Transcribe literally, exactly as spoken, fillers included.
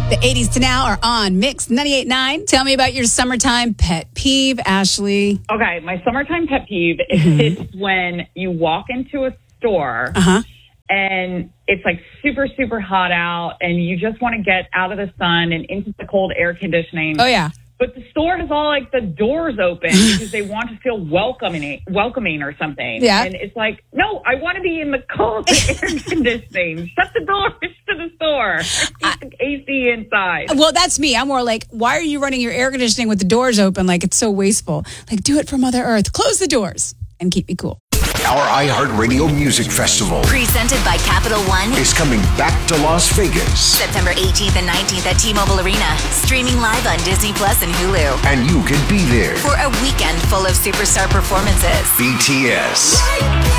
The eighties to now are on Mix ninety-eight point nine. Tell me about your summertime pet peeve, Ashley. Okay, my summertime pet peeve Mm-hmm. is when you walk into a store Uh-huh. and it's like super, super hot out and you just want to get out of the sun and into the cold air conditioning. Oh, yeah. But the store has all like the doors open because they want to feel welcoming, welcoming or something. Yeah. And it's like, no, I want to be in the cold air conditioning. Shut the doors to the store. Keep the A C inside. Well, that's me. I'm more like, why are you running your air conditioning with the doors open? Like, it's so wasteful. Like, do it for Mother Earth. Close the doors and keep me cool. Our iHeartRadio Music Festival Presented by Capital One. is coming back to Las Vegas. September eighteenth and nineteenth at T-Mobile Arena. Streaming live on Disney Plus and Hulu. And you can be there. For a weekend full of superstar performances. B T S,